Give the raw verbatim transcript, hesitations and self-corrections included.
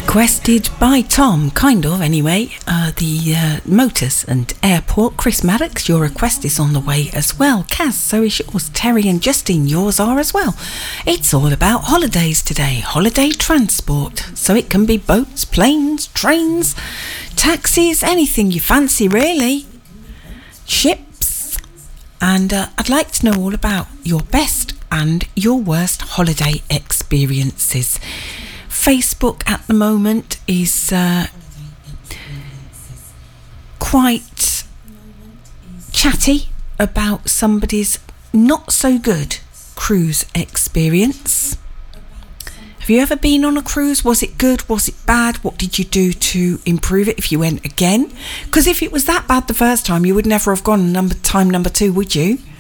Requested by Tom, kind of anyway, uh, the uh, Motors and Airport. Chris Maddox, your request is on the way as well. Kaz, so is yours. Terry and Justine, yours are as well. It's all about holidays today, holiday transport. So it can be boats, planes, trains, taxis, anything you fancy really. Ships. And uh, I'd like to know all about your best and your worst holiday experiences. Facebook at the moment is uh, quite chatty about somebody's not so good cruise experience. Have you ever been on a cruise? Was it good? Was it bad? What did you do to improve it if you went again? Because if it was that bad the first time, you would never have gone number time number two, would you?